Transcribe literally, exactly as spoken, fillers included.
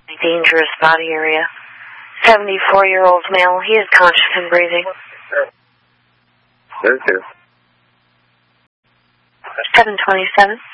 Dangerous body area. seventy-four-year-old male. He is conscious and breathing. There too. seven twenty-seven.